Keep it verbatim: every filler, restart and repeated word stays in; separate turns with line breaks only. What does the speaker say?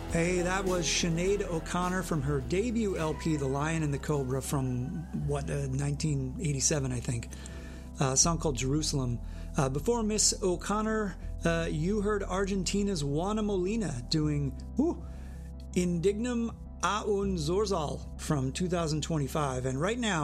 Hey, that was Sinead O'Connor from her debut L P, The Lion and the Cobra, from, what, uh, nineteen eighty-seven, I think. Uh, a song called Jerusalem. Uh, before Miss O'Connor, uh, you heard Argentina's Juana Molina doing whoo, Indignum a un Zorzal from two thousand twenty-five. And right now,